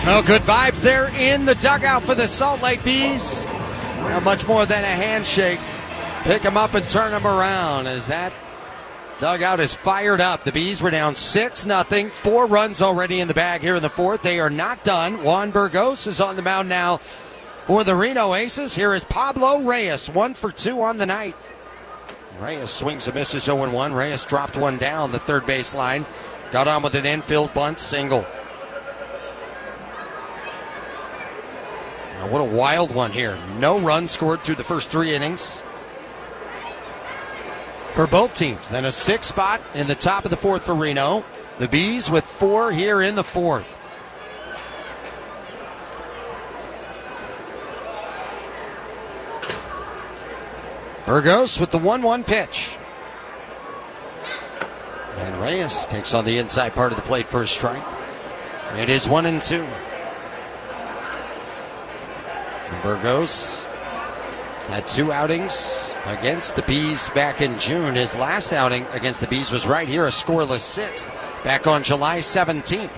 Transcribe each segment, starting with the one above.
Well, good vibes there in the dugout for the Salt Lake Bees. Not much more than a handshake. Pick them up and turn them around as that dugout is fired up. The Bees were down 6-0. 4 runs already in the bag here in the fourth. They are not done. Juan Burgos is on the mound now for the Reno Aces. Here is Pablo Reyes, 1 for 2 on the night. Reyes swings and misses 0-1. Reyes dropped one down the third base line. Got on with an infield bunt single. Now, what a wild one here. No runs scored through the first 3 innings for both teams. Then a 6 spot in the top of the fourth for Reno. The Bees with 4 here in the fourth. Burgos with the 1-1 pitch. And Reyes takes on the inside part of the plate for a strike. It is 1-2. Burgos had 2 outings against the Bees back in June. His last outing against the Bees was right here, a scoreless 6th, back on July 17th.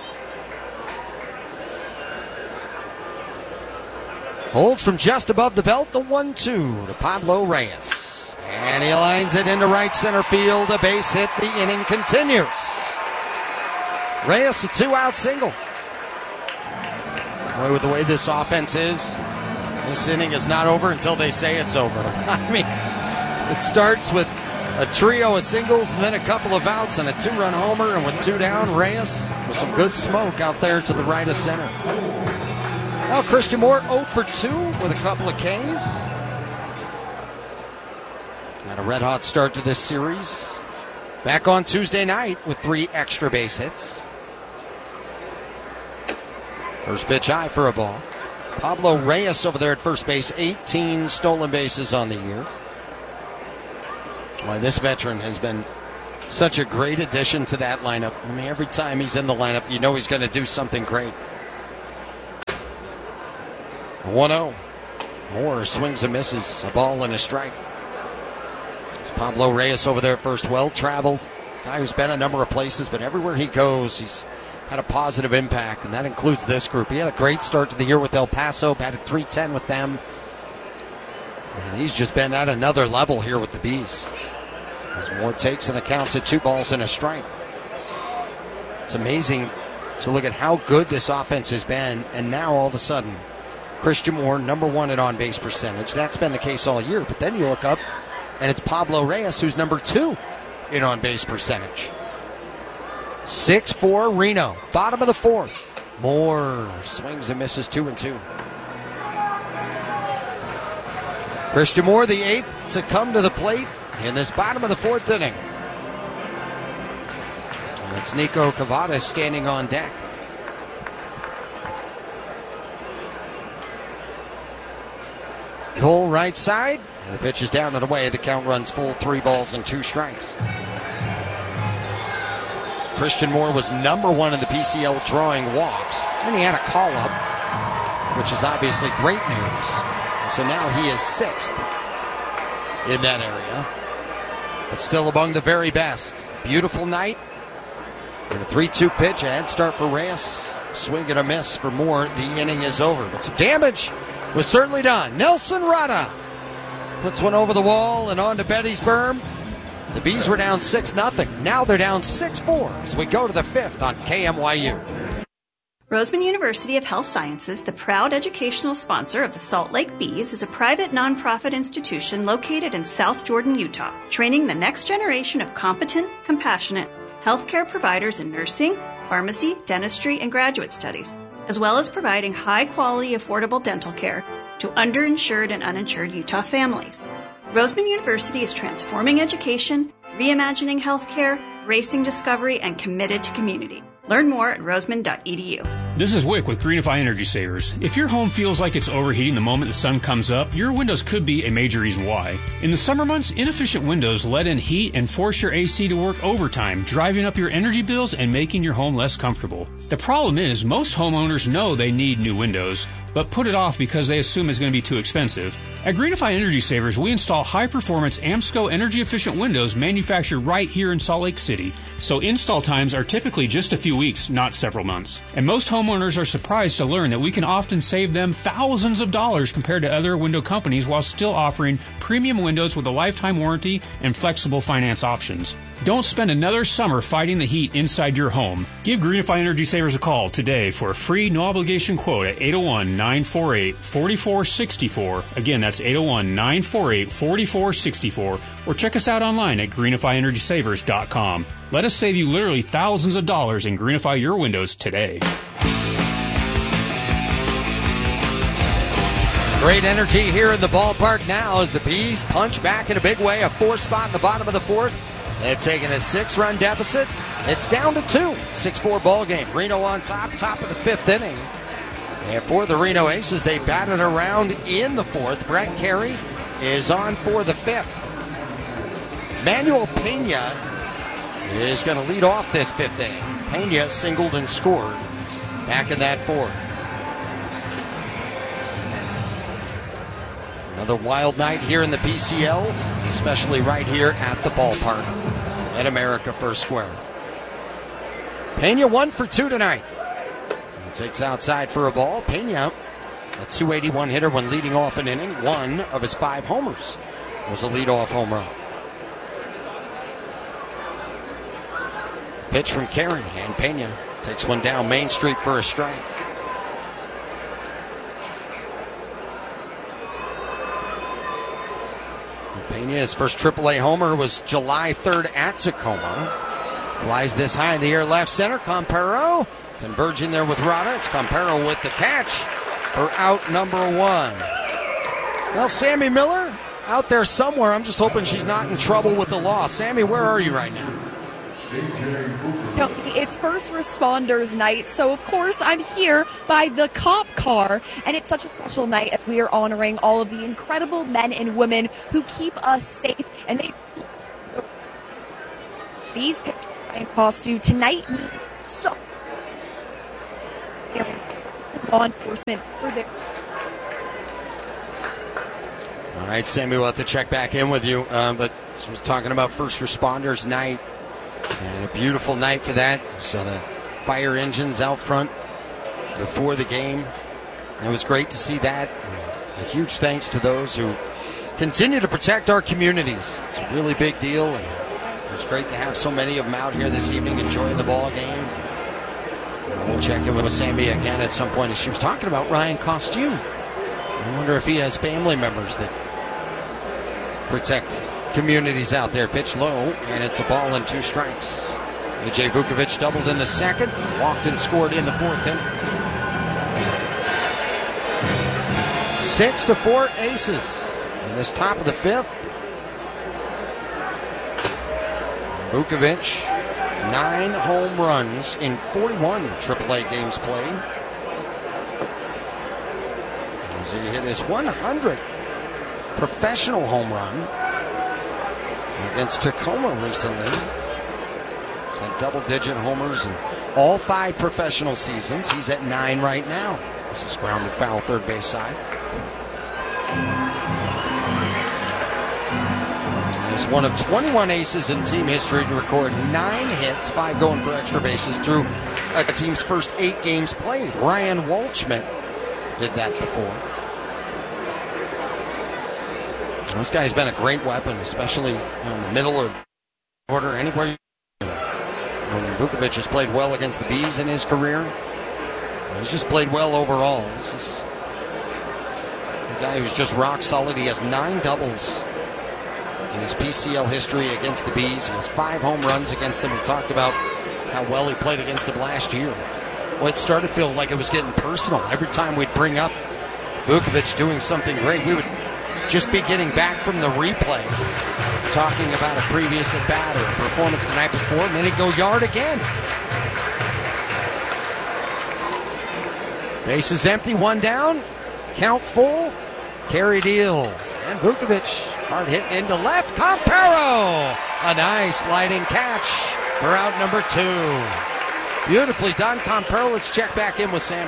Holds from just above the belt, the 1-2 to Pablo Reyes. And he lines it into right center field. A base hit. The inning continues. Reyes, a 2-out single. Boy, with the way this offense is, this inning is not over until they say it's over. I mean, it starts with a trio of singles and then a couple of outs and a 2-run homer. And with 2 down, Reyes with some good smoke out there to the right of center. Now Christian Moore 0 for 2 with a couple of Ks. Had a red-hot start to this series. Back on Tuesday night with 3 extra base hits. First pitch high for a ball. Pablo Reyes over there at first base, 18 stolen bases on the year. Well, this veteran has been such a great addition to that lineup. I mean, every time he's in the lineup, you know he's going to do something great. 1-0. Moore swings and misses. A ball and a strike. It's Pablo Reyes over there at first. Well-traveled. Guy who's been a number of places, but everywhere he goes, he's had a positive impact, and that includes this group. He had a great start to the year with El Paso, batted .310 with them. And he's just been at another level here with the Bees. As Moore takes and the count's at 2 balls and a strike. It's amazing to look at how good this offense has been, and now all of a sudden, Christian Moore, number 1 at on-base percentage. That's been the case all year, but then you look up, and it's Pablo Reyes who's number 2 in on-base percentage. 6-4 Reno, bottom of the fourth. Moore swings and misses 2-2. Christian Moore, the 8th to come to the plate in this bottom of the fourth inning. And it's Nico Cavada standing on deck. Cole right side. And the pitch is down and away. The count runs full, 3 balls and 2 strikes. Christian Moore was number 1 in the PCL drawing walks. And he had a call-up, which is obviously great news. So now he is 6th in that area. But still among the very best. Beautiful night. And a 3-2 pitch, a head start for Reyes. Swing and a miss for Moore. The inning is over. But some damage was certainly done. Nelson Rada puts one over the wall and onto Betty's berm. The Bees were down 6-0. Now they're down 6-4 as we go to the 5th on KMYU. Roseman University of Health Sciences, the proud educational sponsor of the Salt Lake Bees, is a private nonprofit institution located in South Jordan, Utah, training the next generation of competent, compassionate healthcare providers in nursing, pharmacy, dentistry, and graduate studies, as well as providing high-quality, affordable dental care to underinsured and uninsured Utah families. Roseman University is transforming education, reimagining healthcare, racing discovery, and committed to community. Learn more at roseman.edu. This is Wick with Greenify Energy Savers. If your home feels like it's overheating the moment the sun comes up, your windows could be a major reason why. In the summer months, inefficient windows let in heat and force your AC to work overtime, driving up your energy bills and making your home less comfortable. The problem is, most homeowners know they need new windows, but put it off because they assume it's going to be too expensive. At Greenify Energy Savers, we install high-performance AMSCO energy-efficient windows manufactured right here in Salt Lake City, so install times are typically just a few weeks, not several months. And most homeowners homeowners are surprised to learn that we can often save them thousands of dollars compared to other window companies while still offering premium windows with a lifetime warranty and flexible finance options. Don't spend another summer fighting the heat inside your home. Give Greenify Energy Savers a call today for a free no-obligation quote at 801-948-4464. Again, that's 801-948-4464. Or check us out online at greenifyenergysavers.com. Let us save you literally thousands of dollars and greenify your windows today. Great energy here in the ballpark now as the Bees punch back in a big way. A 4-spot in the bottom of the fourth. They've taken a 6-run deficit. It's down to 2. 6-4 ball game. Reno on top of the 5th inning. And for the Reno Aces, they batted around in the 4th. Brett Carey is on for the 5th. Manuel Pena is going to lead off this 5th inning. Pena singled and scored back in that 4th. Another wild night here in the PCL, especially right here at the ballpark at America First Square. Pena 1 for 2 tonight. He takes outside for a ball. Pena, a .281 hitter when leading off an inning. 1 of his 5 homers was a leadoff home run. Pitch from Carey, and Pena takes one down Main Street for a strike. Pena, his first AAA homer was July 3rd at Tacoma. Flies this high in the air left center. Campero converging there with Rada. It's Campero with the catch for out number 1. Well, Sammy Miller out there somewhere. I'm just hoping she's not in trouble with the law. Sammy, where are you right now? No, it's first responders night, so of course I'm here by the cop car, and it's such a special night as we are honoring all of the incredible men and women who keep us safe, and these pictures cost you tonight. So law enforcement for their. All right, Sammy, we'll have to check back in with you, but she was talking about first responders night. And a beautiful night for that. So the fire engines out front before the game. It was great to see that. A huge thanks to those who continue to protect our communities. It's a really big deal. And it was great to have so many of them out here this evening enjoying the ball game. And we'll check in with Sammy again at some point. As she was talking about Ryan Costu. I wonder if he has family members that protect communities out there. Pitch low, and it's a ball and 2 strikes. A.J. Vukovic doubled in the 2nd, walked and scored in the 4th inning. 6-4 Aces in this top of the 5th. Vukovic, 9 home runs in 41 AAA games played. As he hit his 100th professional home run against Tacoma recently. He's had double-digit homers in all 5 professional seasons. He's at 9 right now. This is grounded foul, third base side. He's one of 21 aces in team history to record 9 hits, 5 going for extra bases through a team's first 8 games played. Ryan Waldschmidt did that before. This guy's been a great weapon, especially in the middle or order, anywhere. Vukovic has played well against the Bees in his career. He's just played well overall. This is a guy who's just rock solid. He has 9 doubles in his PCL history against the Bees. He has 5 home runs against them. We talked about how well he played against them last year. Well, it started to feel like it was getting personal. Every time we'd bring up Vukovic doing something great, we would just be getting back from the replay, talking about a previous at-bat or a performance the night before, and then he'd go yard again. Base is empty, 1 down, count full, Carey deals, and Vukovic, hard hit into left, Campero, a nice sliding catch for out number 2. Beautifully done, Campero. Let's check back in with Sammy.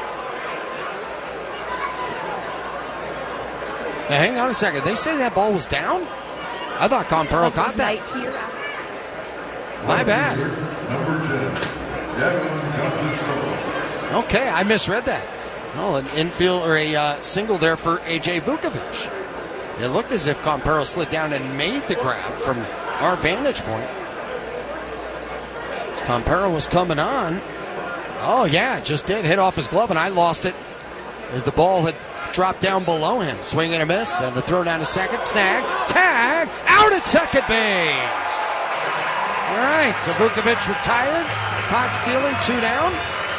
Now, hang on a second. They say that ball was down? I thought Campero caught that. My bad. Okay, I misread that. Oh, an infield or a single there for A.J. Vukovic. It looked as if Campero slid down and made the grab from our vantage point. As Campero was coming on. Oh, yeah, just did hit off his glove, and I lost it as the ball had dropped down below him. Swing and a miss, and the throw down to second. Snag, tag, out at second base. All right, so Vukovic retired. Caught stealing, 2 down.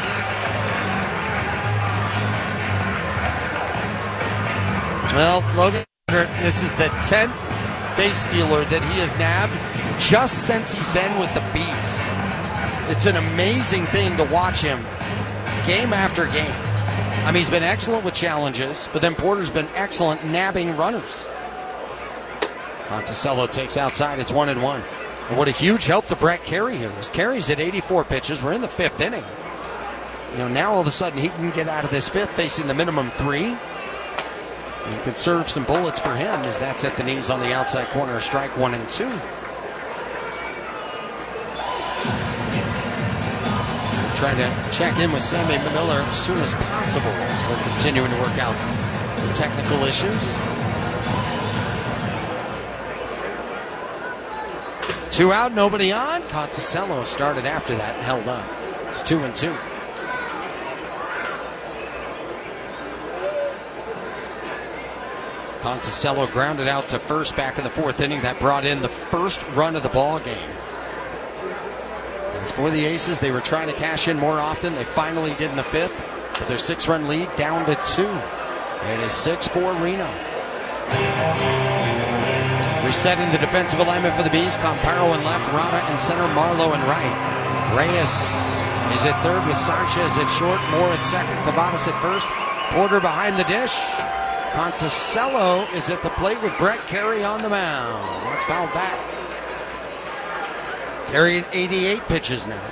Well, Logan, this is the 10th base stealer that he has nabbed just since he's been with the Bees. It's an amazing thing to watch him game after game. I mean, he's been excellent with challenges, but then Porter's been excellent nabbing runners. Monticello takes outside. It's 1-1. And what a huge help to Brett Carey here. His Carey's at 84 pitches. We're in the 5th inning. You know, now all of a sudden he can get out of this 5th facing the minimum 3. You could serve some bullets for him as that's at the knees on the outside corner. Strike 1 and 2. Trying to check in with Sammy Manila as soon as possible as we're continuing to work out the technical issues. 2 out, nobody on. Conticello started after that and held up. It's 2-2. Conticello grounded out to first back in the 4th inning. That brought in the first run of the ball game. As for the Aces, they were trying to cash in more often. They finally did in the 5th, but their 6-run lead down to 2. It is 6-4 Reno. Resetting the defensive alignment for the Bees. Campero in left, Rana in center, Marlowe in right. Reyes is at third with Sanchez at short, Moore at second, Cavadas at first, Porter behind the dish. Conticello is at the plate with Brett Carey on the mound. That's fouled back. Carey at 88 pitches now.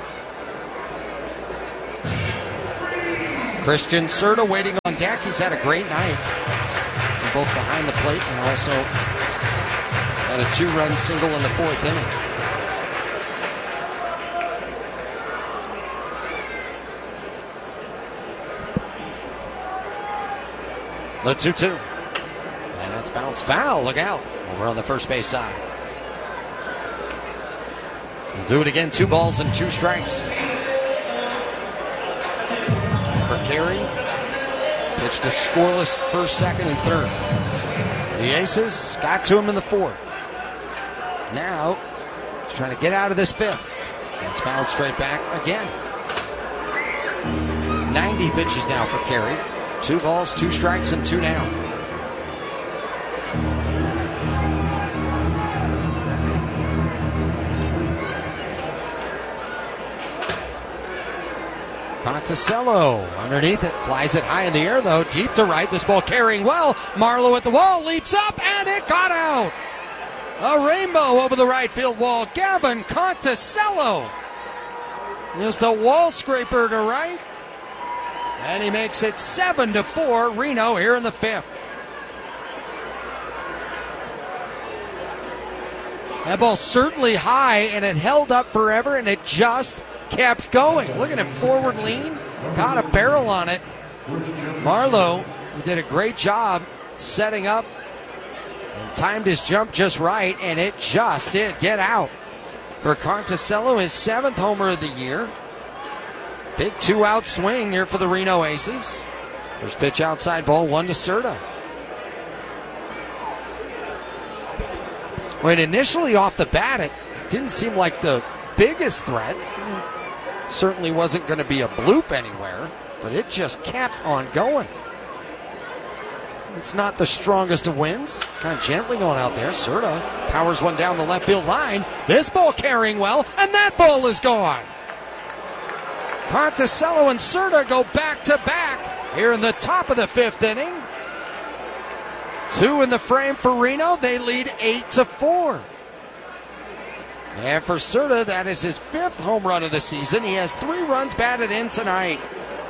Christian Serta waiting on deck. He's had a great night. Both behind the plate and also had a 2-run single in the 4th inning. The 2-2. And that's bounced foul. Look out. Over on the first base side. We'll do it again. 2 balls and 2 strikes. For Carey. Pitched a scoreless first, second, and third. The Aces got to him in the 4th. Now, he's trying to get out of this 5th. It's fouled straight back again. 90 pitches now for Carey. 2 balls, 2 strikes, and 2 down. Conticello underneath it, flies it high in the air though, deep to right. This ball carrying well. Marlowe at the wall, leaps up, and it got out. A rainbow over the right field wall. Gavin Conticello. Just a wall scraper to right. And he makes it 7-4 Reno here in the 5th. That ball certainly high, and it held up forever, and it just kept going. Look at him, forward lean, got a barrel on it. Marlowe did a great job setting up and timed his jump just right, and it just did get out. For Conticello, his 7th homer of the year. Big 2-out swing here for the Reno Aces. First pitch outside, ball 1 to Serta. When initially off the bat, it didn't seem like the biggest threat. Certainly wasn't going to be a bloop anywhere, but it just kept on going. It's not the strongest of winds. It's kind of gently going out there. Serta powers one down the left field line. This ball carrying well, and that ball is gone. Conticello and Serta go back-to-back here in the top of the 5th inning. 2 in the frame for Reno. They lead 8-4. And for Serta, that is his 5th home run of the season. He has 3 runs batted in tonight.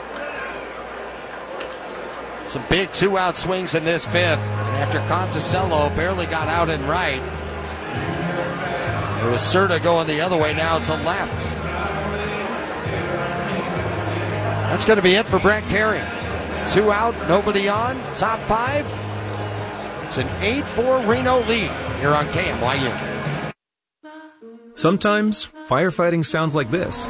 Some big 2-out swings in this 5th. And after Conticello barely got out and right, it was Serta going the other way now to left. That's going to be it for Brett Carey. 2 out, nobody on. Top 5. It's an 8-4 Reno lead here on KMYU. Sometimes firefighting sounds like this.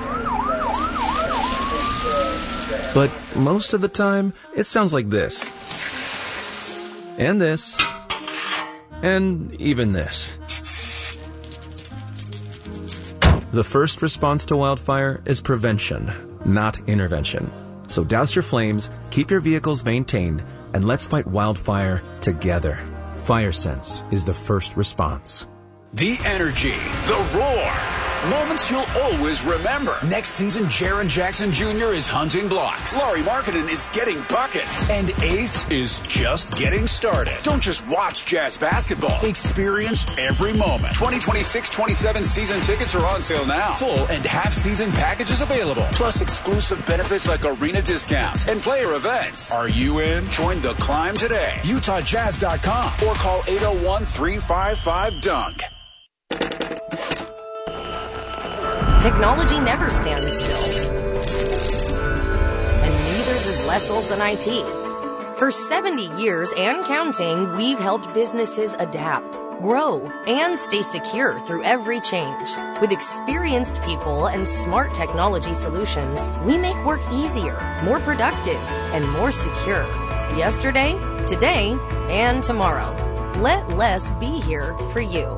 But most of the time, it sounds like this. And this. And even this. The first response to wildfire is prevention, not intervention. So douse your flames, keep your vehicles maintained, and let's fight wildfire together. FireSense is the first response. The energy, the roar, moments you'll always remember. Next season, Jaren Jackson Jr. is hunting blocks. Laurie Markkinen is getting buckets. And Ace is just getting started. Don't just watch Jazz basketball. Experience every moment. 2026-27 season tickets are on sale now. Full and half-season packages available. Plus exclusive benefits like arena discounts and player events. Are you in? Join the climb today. UtahJazz.com or call 801-355-DUNK. Technology never stands still. And neither does Les Olson IT. For 70 years and counting, we've helped businesses adapt, grow, and stay secure through every change. With experienced people and smart technology solutions, we make work easier, more productive, and more secure. Yesterday, today, and tomorrow. Let Les be here for you.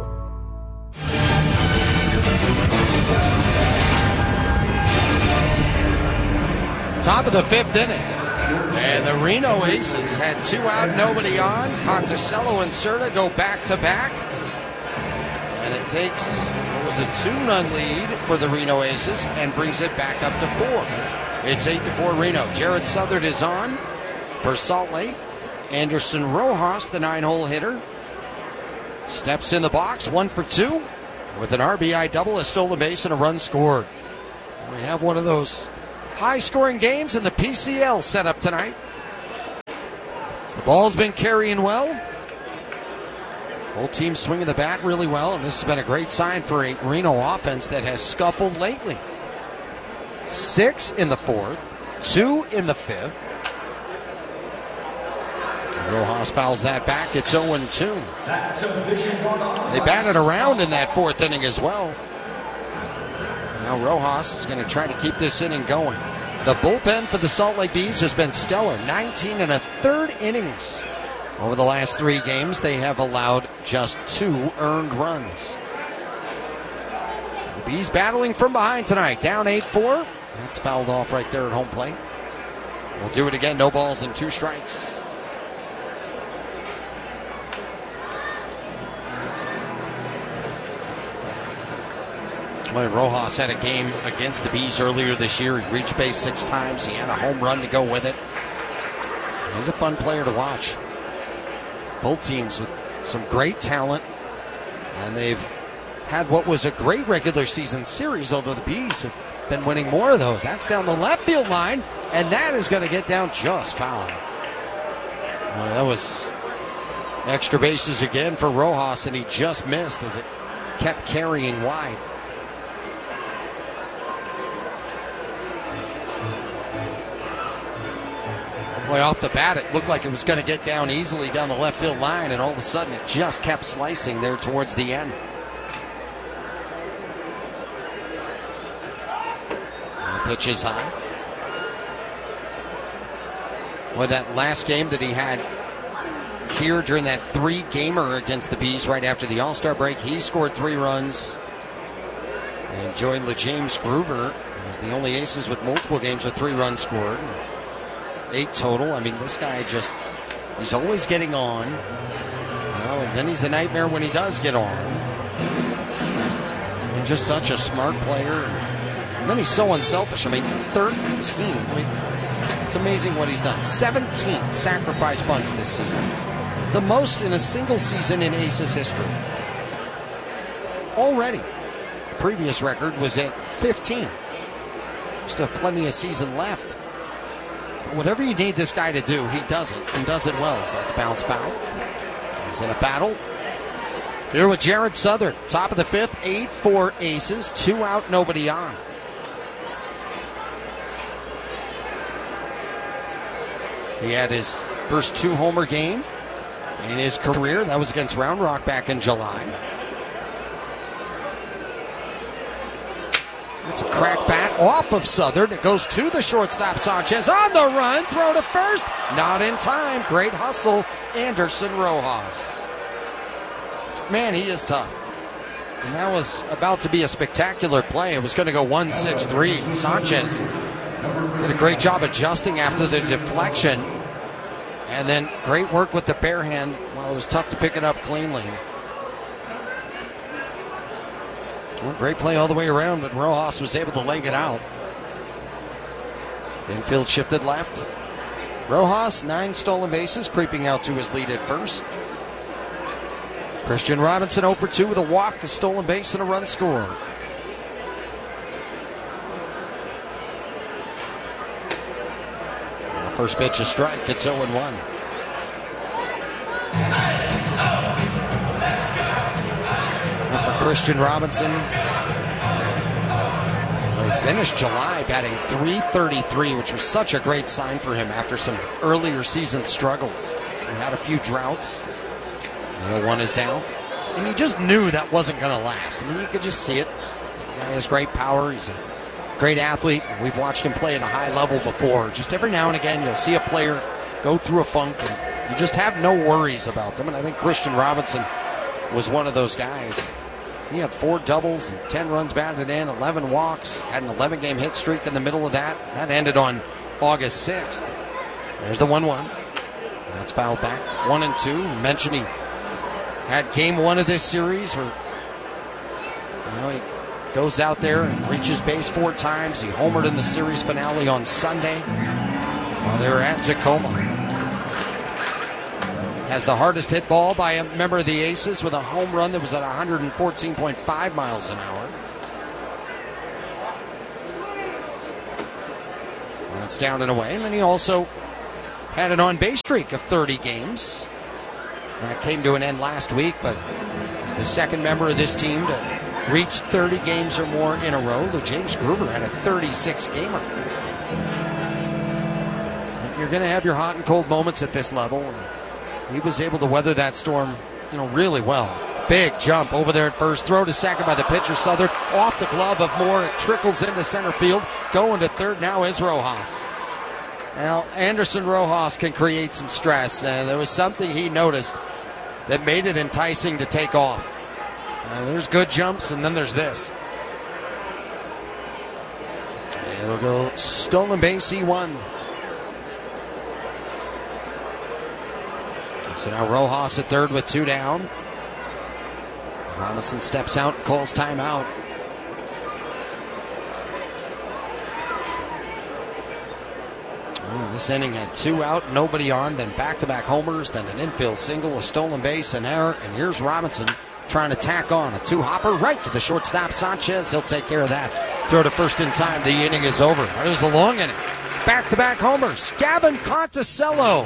Top of the 5th inning. And the Reno Aces had 2 out, nobody on. Conticello and Serta go back-to-back. And it takes, what was a 2-run lead for the Reno Aces and brings it back up to 4. It's 8-4 Reno. Jared Southard is on for Salt Lake. Anderson Rojas, the 9-hole hitter, steps in the box, 1 for 2 with an RBI double, a stolen base, and a run scored. We have one of those high-scoring games in the PCL setup tonight. So the ball's been carrying well. Whole team swinging the bat really well, and this has been a great sign for a Reno offense that has scuffled lately. 6 in the 4th, 2 in the 5th. Rojas fouls that back. It's 0-2. They batted around in that 4th inning as well. Now Rojas is going to try to keep this inning going. The bullpen for the Salt Lake Bees has been stellar. 19 1/3 innings. Over the last 3 games, they have allowed just 2 earned runs. The Bees battling from behind tonight. Down 8-4. That's fouled off right there at home plate. We'll do it again. No balls and 2 strikes. Well, Rojas had a game against the Bees earlier this year. He reached base 6 times. He had a home run to go with it. He's a fun player to watch. Both teams with some great talent. And they've had what was a great regular season series, although the Bees have been winning more of those. That's down the left field line, and that is going to get down just foul. That was extra bases again for Rojas, and he just missed as it kept carrying wide. Boy, off the bat, it looked like it was going to get down easily down the left field line, and all of a sudden it just kept slicing there towards the end. And the pitch is high. Well, that last game that he had here during that 3-gamer against the Bees right after the All-Star break, he scored 3 runs. And joined LeJames Groover. He was the only Aces with multiple games with 3 runs scored. 8 total. I mean, this guy he's always getting on. And then he's a nightmare when he does get on. And just such a smart player. And then he's so unselfish. I mean, 13. I mean, it's amazing what he's done. 17 sacrifice bunts this season. The most in a single season in Aces history. Already. The previous record was at 15. Still have plenty of season left. Whatever you need this guy to do, he does it, and does it well. So that's bounce foul. He's in a battle. Here with Jared Southard, top of the 5th, 8-4 Aces, 2 out, nobody on. He had his first 2-homer game in his career. That was against Round Rock back in July. It's a crack bat off of Southern. It goes to the shortstop, Sanchez. On the run, throw to first. Not in time. Great hustle, Anderson Rojas. Man, he is tough. And that was about to be a spectacular play. It was going to go 1-6-3. Sanchez did a great job adjusting after the deflection. And then great work with the bare hand while it was tough to pick it up cleanly. Well, great play all the way around, but Rojas was able to leg it out. Infield shifted left. Rojas, 9 stolen bases, creeping out to his lead at first. Christian Robinson 0 for 2 with a walk, a stolen base, and a run scored. The first pitch, a strike. It's 0-1. For Christian Robinson, he finished July batting .333, which was such a great sign for him after some earlier season struggles. So he had a few droughts. 1 is down. And you just knew that wasn't going to last. I mean, you could just see it. The guy has great power. He's a great athlete. We've watched him play at a high level before. Just every now and again, you'll see a player go through a funk, and you just have no worries about them. And I think Christian Robinson was one of those guys. He had 4 doubles and 10 runs batted in, 11 walks, had an 11-game hit streak in the middle of that. That ended on August 6th. There's the 1-1. That's fouled back. 1-2. Mentioned he had game 1 of this series where he goes out there and reaches base 4 times. He homered in the series finale on Sunday while they were at Tacoma. Has the hardest hit ball by a member of the Aces with a home run that was at 114.5 miles an hour. And it's down and away. And then he also had an on-base streak of 30 games. That came to an end last week, but he's the second member of this team to reach 30 games or more in a row. Though James Gruber had a 36-gamer. You're going to have your hot and cold moments at this level. He was able to weather that storm, really well. Big jump over there at first. Throw to second by the pitcher, Southern. Off the glove of Moore. It trickles into center field. Going to third now is Rojas. Now, Anderson Rojas can create some stress. And there was something he noticed that made it enticing to take off. There's good jumps, and then there's this. It'll go stolen base, E1. So now Rojas at third with 2 down. Robinson steps out, calls timeout. This inning had 2 out, nobody on, then back-to-back homers, then an infield single, a stolen base, an error, and here's Robinson trying to tack on a 2-hopper right to the shortstop, Sanchez. He'll take care of that. Throw to first in time. The inning is over. It was a long inning. Back-to-back homers. Gavin Conticello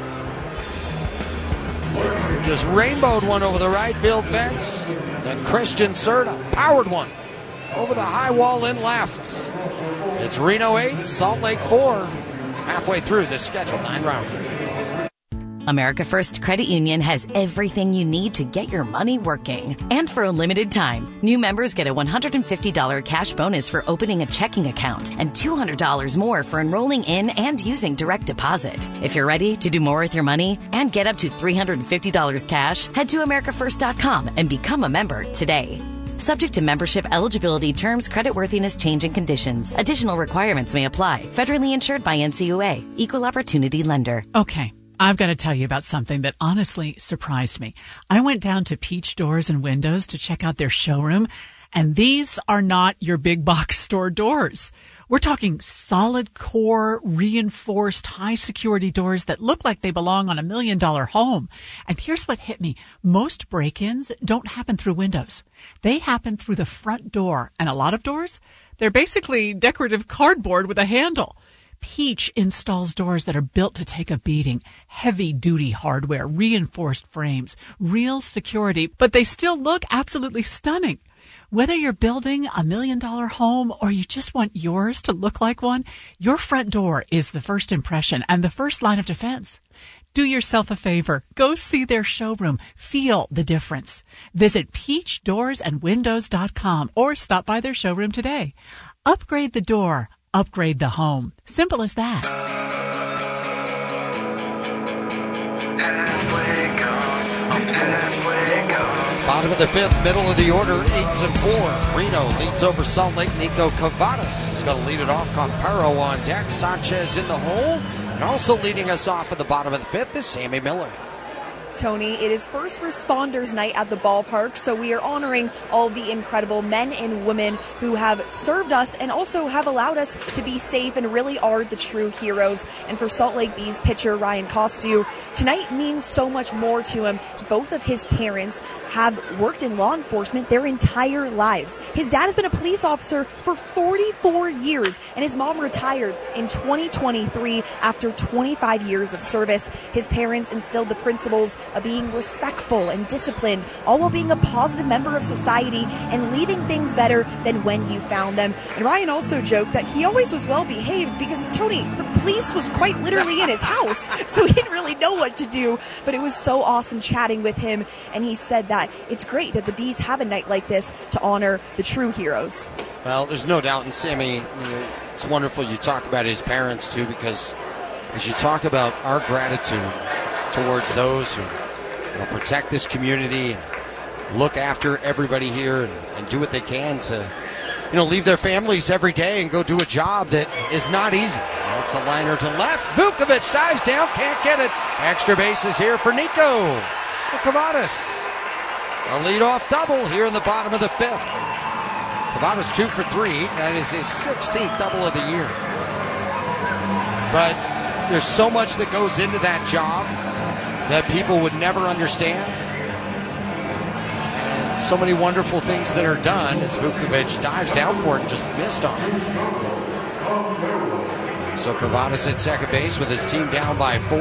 just rainbowed one over the right field fence. Then Christian Serta powered one over the high wall in left. It's Reno 8, Salt Lake 4. Halfway through this scheduled 9-rounder. America First Credit Union has everything you need to get your money working. And for a limited time, new members get a $150 cash bonus for opening a checking account and $200 more for enrolling in and using direct deposit. If you're ready to do more with your money and get up to $350 cash, head to AmericaFirst.com and become a member today. Subject to membership, eligibility, terms, creditworthiness, changing conditions. Additional requirements may apply. Federally insured by NCUA. Equal Opportunity Lender. Okay. I've got to tell you about something that honestly surprised me. I went down to Peach Doors and Windows to check out their showroom, and these are not your big box store doors. We're talking solid core, reinforced, high security doors that look like they belong on $1 million home. And here's what hit me. Most break-ins don't happen through windows. They happen through the front door. And a lot of doors, they're basically decorative cardboard with a handle. Peach installs doors that are built to take a beating, heavy-duty hardware, reinforced frames, real security, but they still look absolutely stunning. Whether you're building $1 million home or you just want yours to look like one, your front door is the first impression and the first line of defense. Do yourself a favor. Go see their showroom. Feel the difference. Visit peachdoorsandwindows.com or stop by their showroom today. Upgrade the door. Upgrade the home. Simple as that. Bottom of the fifth, middle of the order, 8-4. Reno leads over Salt Lake. Nico Cavadas is going to lead it off. Comparo on deck. Sanchez in the hole. And also leading us off at the bottom of the fifth is Sammy Miller. Tony, it is First Responders Night at the ballpark, so we are honoring all the incredible men and women who have served us and also have allowed us to be safe and really are the true heroes. And for Salt Lake Bees pitcher Ryan Costu, tonight means so much more to him. Both of his parents have worked in law enforcement their entire lives. His dad has been a police officer for 44 years, and his mom retired in 2023 after 25 years of service. His parents instilled the principles of being respectful and disciplined, all while being a positive member of society and leaving things better than when you found them. And Ryan also joked that he always was well behaved because, Tony, the police was quite literally in his house, so he didn't really know what to do. But it was so awesome chatting with him, and he said that it's great that the Bees have a night like this to honor the true heroes. Well, there's no doubt, and Sammy, it's wonderful you talk about his parents too, because as you talk about our gratitude towards those who protect this community and look after everybody here and do what they can to leave their families every day and go do a job that is not easy. That's a liner to left. Vukovic dives down, can't get it. Extra bases here for Nico Cavadas. A leadoff double here in the bottom of the fifth. Cavadas 2 for 3. That is his 16th double of the year. But there's so much that goes into that job that people would never understand. And so many wonderful things that are done as Vukovic dives down for it and just missed on it. So Cavadas at second base with his team down by 4.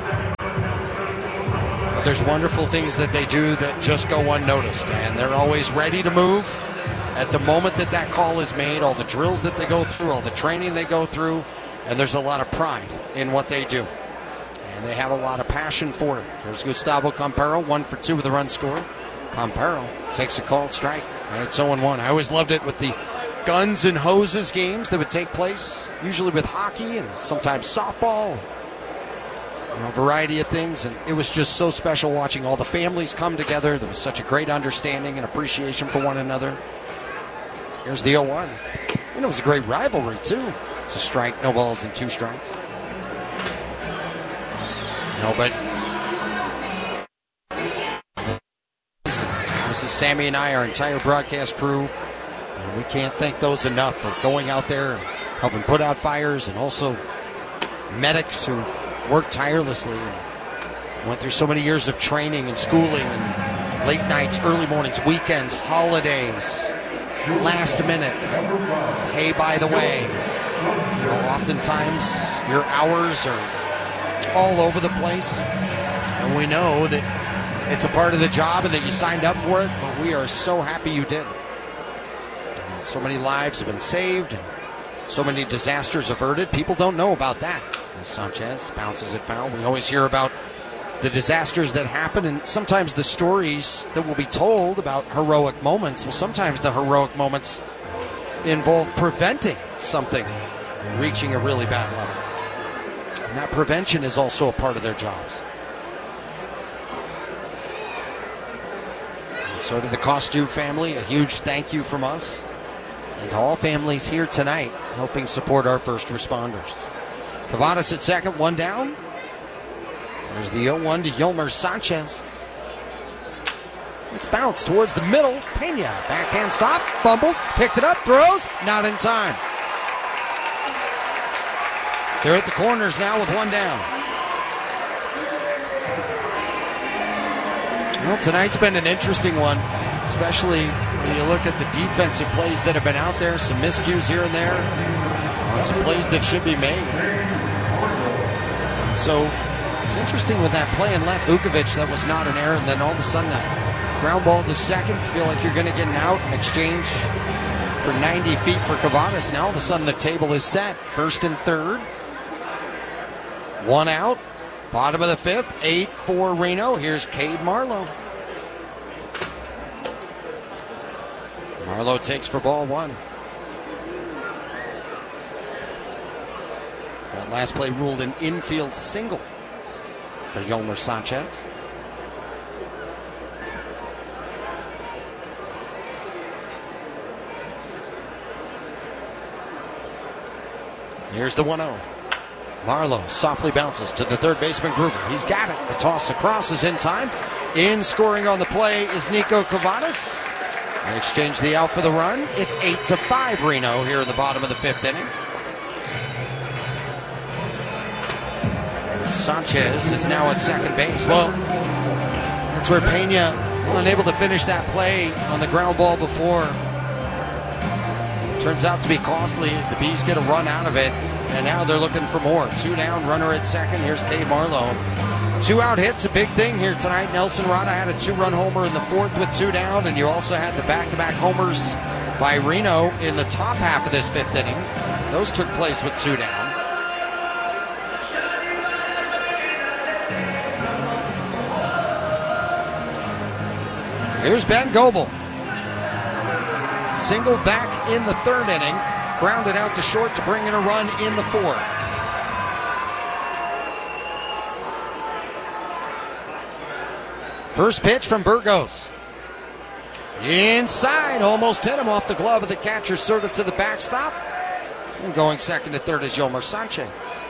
But there's wonderful things that they do that just go unnoticed, and they're always ready to move at the moment that that call is made, all the drills that they go through, all the training they go through, and there's a lot of pride in what they do. And they have a lot of passion for it. There's Gustavo Comparo, 1 for 2 with a run score. Comparo takes a called strike, and it's 0-1. I always loved it with the guns and hoses games that would take place, usually with hockey and sometimes softball, a variety of things. And it was just so special watching all the families come together. There was such a great understanding and appreciation for one another. Here's the 0-1. And it was a great rivalry, too. It's a strike, no balls, and 2 strikes. No, but obviously Sammy and I, our entire broadcast crew, we can't thank those enough for going out there and helping put out fires, and also medics who worked tirelessly and went through so many years of training and schooling and late nights, early mornings, weekends, holidays, last minute. Hey, by the way, oftentimes your hours are all over the place, and we know that it's a part of the job and that you signed up for it, but we are so happy you did. And so many lives have been saved and so many disasters averted. People don't know about that. As Sanchez bounces it foul, we always hear about the disasters that happen, and sometimes the stories that will be told about heroic moments, well, sometimes the heroic moments involve preventing something reaching a really bad level. And that prevention is also a part of their jobs. And so to the Costu family, a huge thank you from us and to all families here tonight helping support our first responders. Cavadas at second, 1 down. There's the 0-1 to Yolmer Sanchez. It's bounced towards the middle. Pena, backhand stop, fumbled, picked it up, throws, not in time. They're at the corners now with 1 down. Well, tonight's been an interesting one, especially when you look at the defensive plays that have been out there, some miscues here and there, on some plays that should be made. So it's interesting with that play in left, Vukovic, that was not an error, and then all of a sudden a Ground ball to second. Feel like you're going to get an out in exchange for 90 feet for Kavadas. Now all of a sudden the table is set. First and third. One out. Bottom of the fifth. 8-4 Reno. Here's Cade Marlowe. Marlowe takes for ball one. That last play ruled an infield single for Yolmer Sanchez. Here's the 1-0. Marlowe softly bounces to the third baseman Groover. He's got it. The toss across is in time. In scoring on the play is Nico Kavadas. They exchange the out for the run. It's 8-5 Reno here in the bottom of the fifth inning. Sanchez is now at second base. Well, that's where Pena, unable to finish that play on the ground ball before. Turns out to be costly as the Bees get a run out of it. And now they're looking for more. 2 down, runner at second. Here's Cade Marlowe. 2 out hits, a big thing here tonight. Nelson Rada had a 2-run homer in the fourth with 2 down. And you also had the back-to-back homers by Reno in the top half of this fifth inning. Those took place with 2 down. Here's Ben Goebel. Single back in the third inning. Grounded out to short to bring in a run in the fourth. First pitch from Burgos. Inside, almost hit him off the glove of the catcher, sort of to the backstop. And going second to third is Yolmer Sanchez.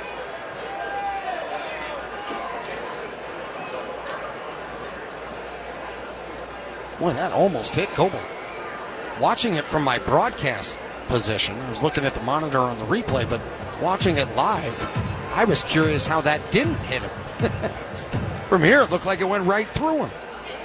Boy, that almost hit Goebel. Watching it from my broadcast position, I was looking at the monitor on the replay, but watching it live, I was curious how that didn't hit him. From here, it looked like it went right through him.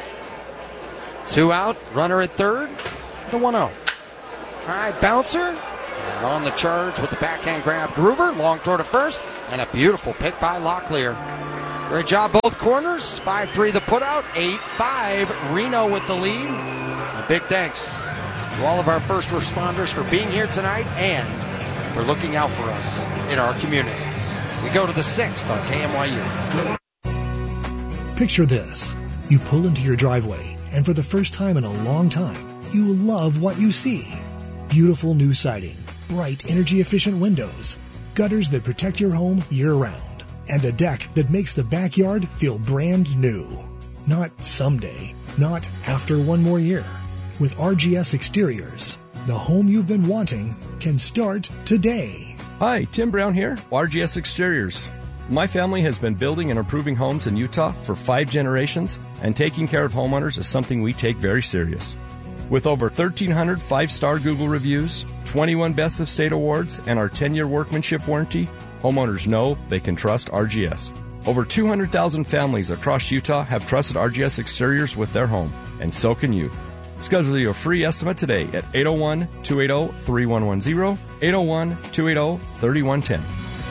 2 out, runner at third, the 1-0. High bouncer, and on the charge with the backhand grab, Groover, long throw to first, and a beautiful pick by Locklear. Great job, both corners. 5-3 the putout, 8-5 Reno with the lead. A big thanks to all of our first responders for being here tonight and for looking out for us in our communities. We go to the 6th on KMYU. Picture this. You pull into your driveway, and for the first time in a long time, you love what you see. Beautiful new siding, bright energy-efficient windows, gutters that protect your home year-round, and a deck that makes the backyard feel brand new. Not someday, not after one more year. With RGS Exteriors, the home you've been wanting can start today. Hi, Tim Brown here, RGS Exteriors. My family has been building and improving homes in Utah for 5 generations, and taking care of homeowners is something we take very serious. With over 1,300 5-star Google reviews, 21 Best of State awards, and our 10-year workmanship warranty, homeowners know they can trust RGS. Over 200,000 families across Utah have trusted RGS Exteriors with their home, and so can you. Schedule your free estimate today at 801-280-3110, 801-280-3110.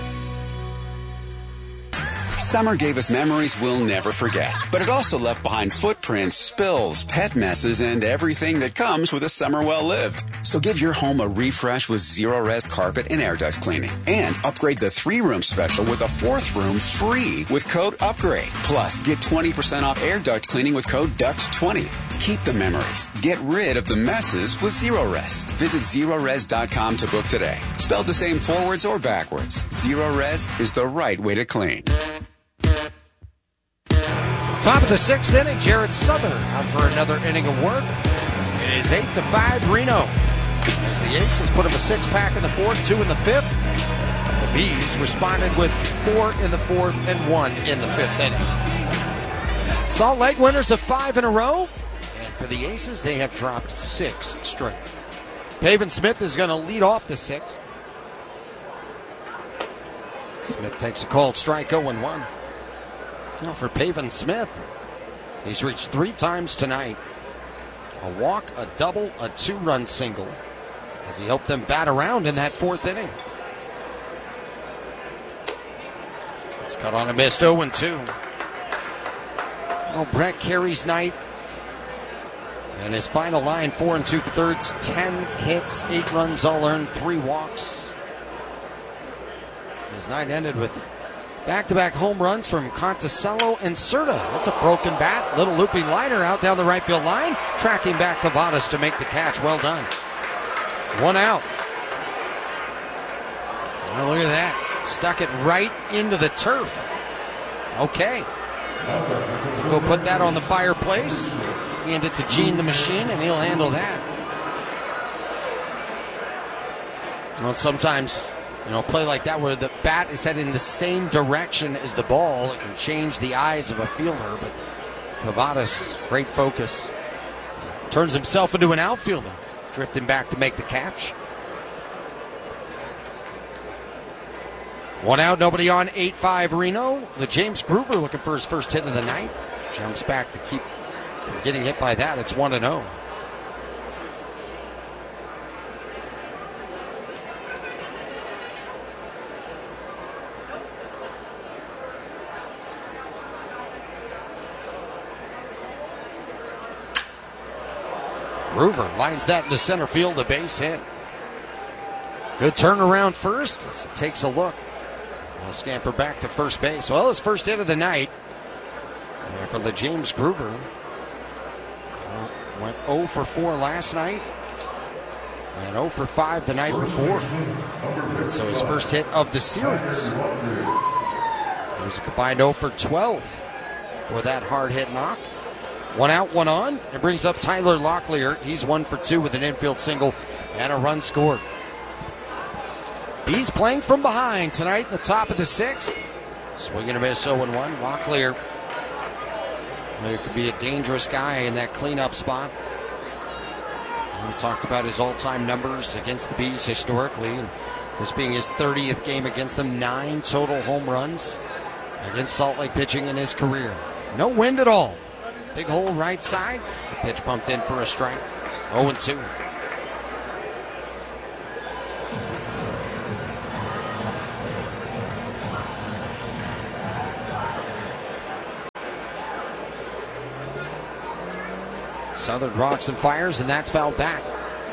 Summer gave us memories we'll never forget, but it also left behind footprints, spills, pet messes, and everything that comes with a summer well lived. So give your home a refresh with Zero-Res carpet and air duct cleaning, and upgrade the 3-room special with a 4th room free with code UPGRADE. Plus, get 20% off air duct cleaning with code DUCT20. Keep the memories. Get rid of the messes with Zero-Res. Visit Zero-Res.com to book today. Spelled the same forwards or backwards, Zero-Res is the right way to clean. Top of the 6th inning, Jared Southern out for another inning of work. It is 8-5 Reno. As the Aces put up a 6-pack in the 4th, 2 in the 5th. The Bees responded with 4 in the 4th and 1 in the 5th inning. Salt Lake winners of 5 in a row. And for the Aces, they have dropped 6 straight. Pavin Smith is going to lead off the 6th. Smith takes a called strike, 0-1. Now for Pavin Smith, he's reached 3 times tonight. A walk, a double, a 2-run single as he helped them bat around in that 4th inning. It's cut on a missed 0-2. Well, Brett Carey's night And his final line, 4 2/3, 10 hits, 8 runs, all earned, 3 walks. His night ended with back-to-back home runs from Conticello and Cerda. That's a broken bat. Little looping liner out down the right field line. Tracking back Cavadas to make the catch. Well done. 1 out. Oh, look at that. Stuck it right into the turf. Okay. We'll put that on the fireplace. Hand it to Gene the Machine, and he'll handle that. Well, sometimes, play like that where the bat is heading in the same direction as the ball, it can change the eyes of a fielder, but Cavadas, great focus. Turns himself into an outfielder, drifting back to make the catch. 1 out, nobody on, 8-5 Reno. The James Groover looking for his first hit of the night. Jumps back to keep from getting hit by that. It's 1-0. Groover lines that into center field, a base hit. Good turnaround first as he takes a look. He'll scamper back to first base. Well, his first hit of the night for the James Groover. Went 0 for 4 last night and 0 for 5 the night before. And so his first hit of the series. It was a combined 0 for 12 for that hard hit knock. 1 out, 1 on. It brings up Tyler Locklear. He's 1 for 2 with an infield single and a run scored. He's playing from behind tonight in the top of the 6th. Swinging a miss, 0-1. Locklear, it could be a dangerous guy in that cleanup spot. We talked about his all-time numbers against the Bees historically, and this being his 30th game against them, 9 total home runs against Salt Lake pitching in his career. No wind at all. Big hole right side. The pitch bumped in for a strike. 0-2. Southern rocks and fires, and that's fouled back.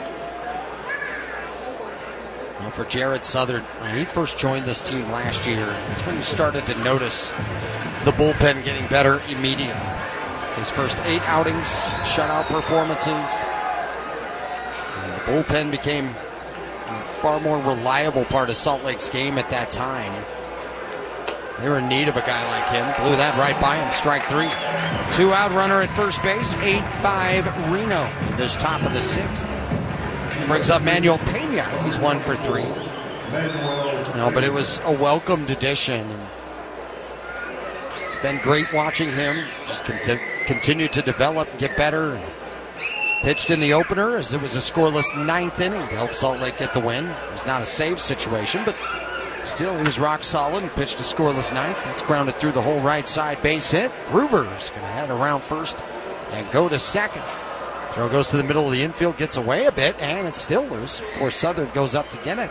Well, for Jared Southern, when he first joined this team last year, that's when you started to notice the bullpen getting better immediately. His first 8 outings, shutout performances. And the bullpen became a far more reliable part of Salt Lake's game at that time. They were in need of a guy like him. Blew that right by him. Strike 3. 2 out runner at first base. 8-5 Reno in this top of the 6th. Brings up Manuel Pena. He's 1 for 3. No, but it was a welcomed addition. It's been great watching him just continue to develop and get better. Pitched in the opener as it was a scoreless 9th inning to help Salt Lake get the win. It was not a save situation, but still, he was rock solid and pitched a scoreless 9th. That's grounded through the whole right side base hit. Groover's going to head around first and go to second. Throw goes to the middle of the infield, gets away a bit, and it's still loose before Southern goes up to get it.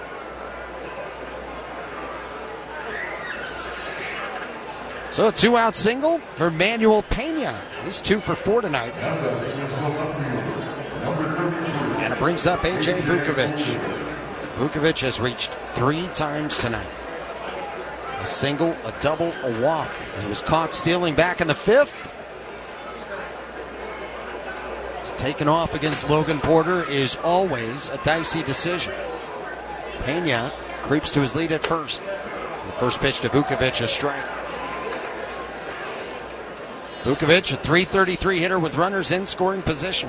So a 2-out single for Manuel Pena. He's 2 for 4 tonight. And it brings up A.J. Vukovic. Vukovic has reached 3 times tonight. A single, a double, a walk. He was caught stealing back in the 5th. He's taken off against Logan Porter is always a dicey decision. Pena creeps to his lead at first. The first pitch to Vukovic, a strike. Vukovic, a .333 hitter with runners in scoring position.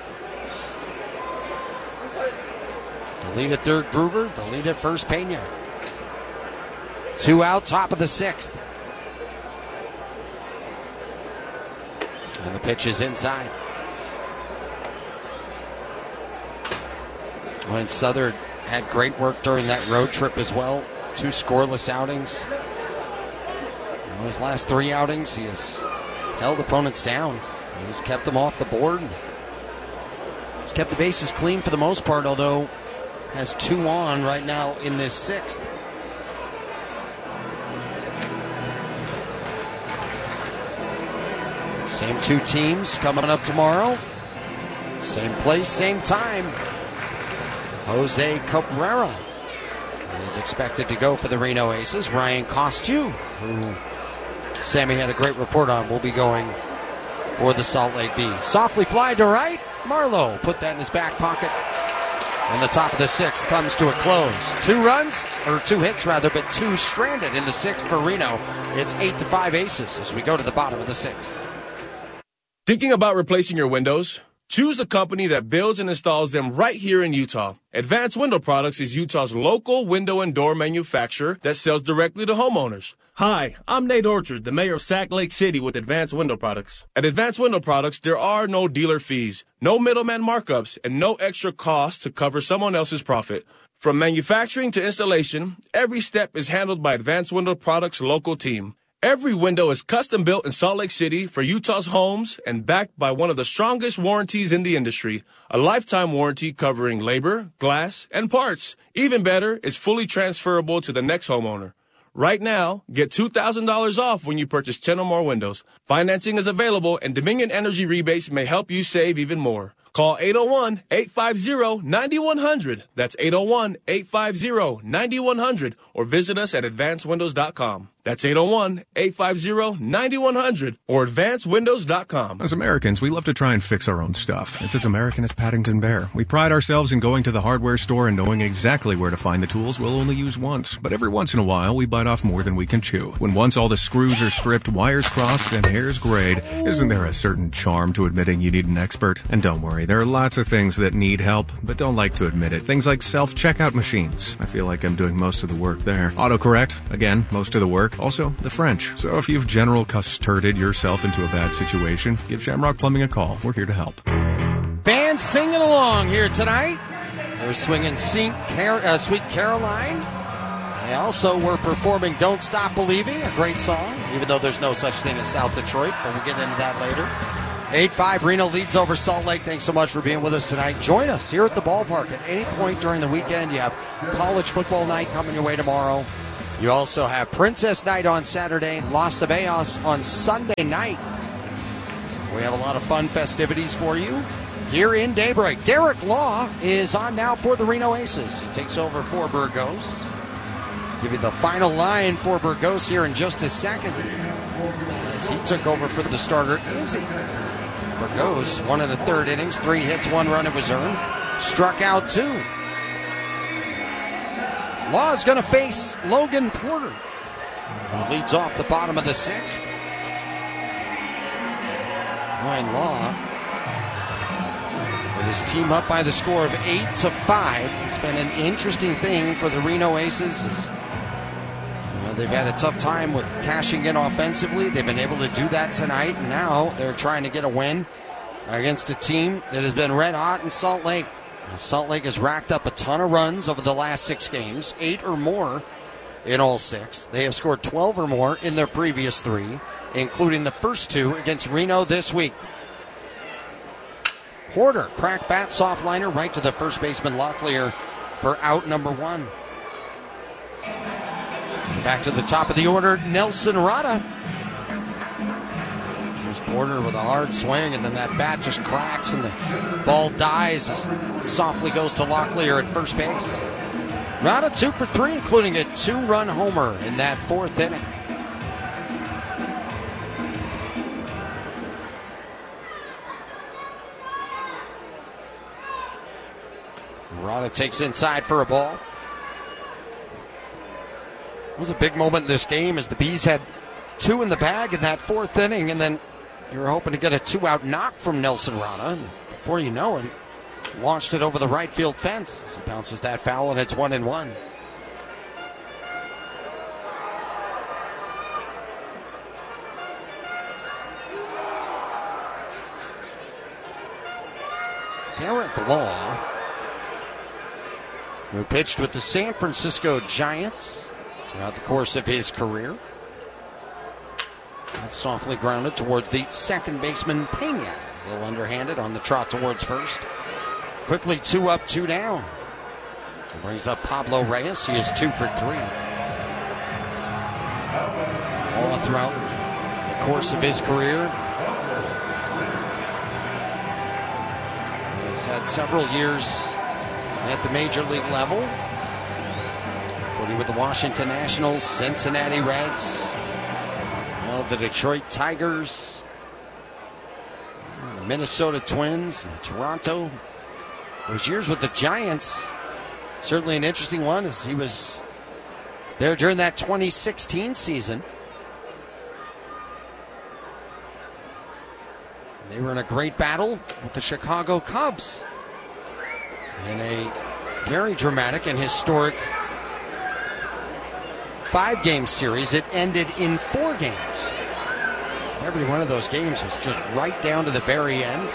The lead at third, Groover. The lead at first, Pena. 2 out, top of the 6th. And the pitch is inside. When Southern had great work during that road trip as well. 2 scoreless outings. In his last 3 outings, he has held opponents down. He's kept them off the board. He's kept the bases clean for the most part, although has 2 on right now in this 6th. Same 2 teams coming up tomorrow. Same place, same time. Jose Cabrera is expected to go for the Reno Aces. Ryan Costu, who Sammy had a great report on, will be going for the Salt Lake Bees. Softly fly to right. Marlowe put that in his back pocket. And the top of the sixth comes to a close. 2 hits, but 2 stranded in the sixth for Reno. It's 8-5 Aces as we go to the bottom of the sixth. Thinking about replacing your windows? Choose a company that builds and installs them right here in Utah. Advanced Window Products is Utah's local window and door manufacturer that sells directly to homeowners. Hi, I'm Nate Orchard, the mayor of Sac Lake City with Advanced Window Products. At Advanced Window Products, there are no dealer fees, no middleman markups, and no extra costs to cover someone else's profit. From manufacturing to installation, every step is handled by Advanced Window Products' local team. Every window is custom built in Salt Lake City for Utah's homes and backed by one of the strongest warranties in the industry. A lifetime warranty covering labor, glass, and parts. Even better, it's fully transferable to the next homeowner. Right now, get $2,000 off when you purchase 10 or more windows. Financing is available and Dominion Energy rebates may help you save even more. Call 801-850-9100. That's 801-850-9100 or visit us at advancedwindows.com. That's 801-850-9100 or advancedwindows.com. As Americans, we love to try and fix our own stuff. It's as American as Paddington Bear. We pride ourselves in going to the hardware store and knowing exactly where to find the tools we'll only use once. But every once in a while, we bite off more than we can chew. When once all the screws are stripped, wires crossed, and hairs grayed, isn't there a certain charm to admitting you need an expert? And don't worry, there are lots of things that need help, but don't like to admit it. Things like self-checkout machines. I feel like I'm doing most of the work there. Autocorrect, again, most of the work. Also, the French. So if you've general custarded yourself into a bad situation, give Shamrock Plumbing a call. We're here to help. Bands singing along here tonight. They're swinging Sweet Caroline. They also were performing Don't Stop Believing, a great song, even though there's no such thing as South Detroit, but we'll get into that later. 8-5, Reno leads over Salt Lake. Thanks so much for being with us tonight. Join us here at the ballpark at any point during the weekend. You have college football night coming your way tomorrow. You also have Princess Night on Saturday, Los Ceballos on Sunday night. We have a lot of fun festivities for you here in Daybreak. Derek Law is on now for the Reno Aces. He takes over for Burgos. Give you the final line for Burgos here in just a second, as he took over for the starter, Izzy. Burgos, 1 1/3 innings, 3 hits, 1 run. It was earned. Struck out 2. Law is going to face Logan Porter, who leads off the bottom of the 6th. Ryan Law, with his team up by the score of 8-5. It's been an interesting thing for the Reno Aces. They've had a tough time with cashing in offensively. They've been able to do that tonight, and now they're trying to get a win against a team that has been red hot in Salt Lake. Salt Lake has racked up a ton of runs over the last 6 games, 8 or more in all 6. They have scored 12 or more in their previous 3, including the first 2 against Reno this week. Porter, crack bat, soft liner, right to the first baseman Locklear for out number 1. Back to the top of the order, Nelson Rada. Here's Porter with a hard swing, and then that bat just cracks and the ball dies as it softly goes to Locklear at first base. Rada 2 for 3, including a 2-run homer in that 4th inning. Rada takes inside for a ball. It was a big moment in this game as the Bees had 2 in the bag in that 4th inning, and then you were hoping to get a 2-out knock from Nelson Rada. And before you know it, he launched it over the right field fence as he bounces that foul, and it's 1-1. Derek Law, who pitched with the San Francisco Giants throughout the course of his career. That's softly grounded towards the second baseman, Pena. A little underhanded on the trot towards first. Quickly 2 up, 2 down. It brings up Pablo Reyes. He is 2 for 3. All throughout the course of his career, had several years at the major league level. With the Washington Nationals, Cincinnati Reds, the Detroit Tigers, the Minnesota Twins, and Toronto. Those years with the Giants, certainly an interesting one, as he was there during that 2016 season. They were in a great battle with the Chicago Cubs in a very dramatic and historic 5-game series. It ended in 4 games. Every one of those games was just right down to the very end.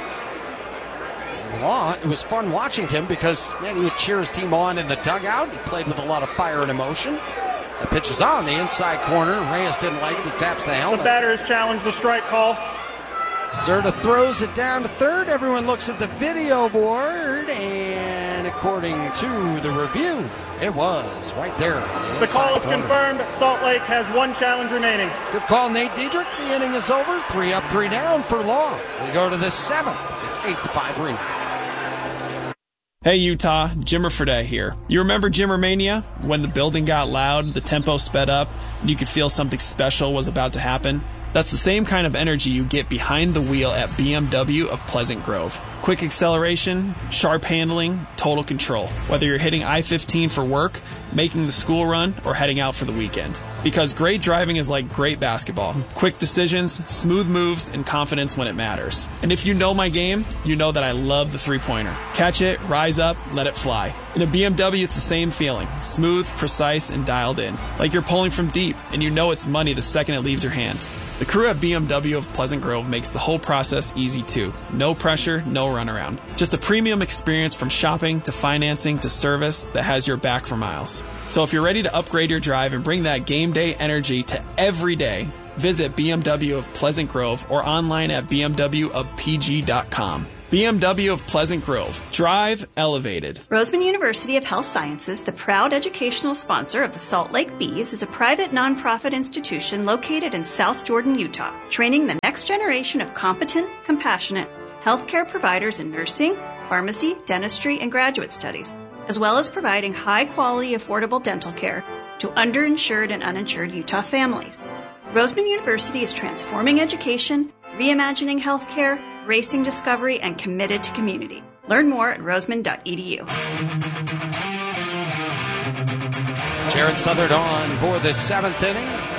It was fun watching him because, man, he would cheer his team on in the dugout. He played with a lot of fire and emotion. So the pitch is on the inside corner. Reyes didn't like it. He taps the helmet. The batter has challenged the strike call. Cerda throws it down to third. Everyone looks at the video board, and according to the review, it was right there on the inside. The call is corner. confirmed. Salt Lake has 1 challenge remaining. Good call, Nate Diedrich. The inning is over. 3 up, 3 down for Law. We go to the 7th. It's 8-5 Reno. Hey Utah, Jimmer Fredette here. You remember Jimmermania? When the building got loud, the tempo sped up, and you could feel something special was about to happen? That's the same kind of energy you get behind the wheel at BMW of Pleasant Grove. Quick acceleration, sharp handling, total control. Whether you're hitting I-15 for work, making the school run, or heading out for the weekend. Because great driving is like great basketball. Quick decisions, smooth moves, and confidence when it matters. And if you know my game, you know that I love the three-pointer. Catch it, rise up, let it fly. In a BMW, it's the same feeling. Smooth, precise, and dialed in. Like you're pulling from deep, and you know it's money the second it leaves your hand. The crew at BMW of Pleasant Grove makes the whole process easy too. No pressure, no runaround. Just a premium experience from shopping to financing to service that has your back for miles. So if you're ready to upgrade your drive and bring that game day energy to every day, visit BMW of Pleasant Grove or online at bmwofpg.com. BMW of Pleasant Grove. Drive elevated. Roseman University of Health Sciences, the proud educational sponsor of the Salt Lake Bees, is a private nonprofit institution located in South Jordan, Utah, training the next generation of competent, compassionate healthcare providers in nursing, pharmacy, dentistry, and graduate studies, as well as providing high-quality, affordable dental care to underinsured and uninsured Utah families. Roseman University is transforming education, reimagining healthcare, racing discovery, and committed to community. Learn more at roseman.edu. Jared Southard on for the 7th inning.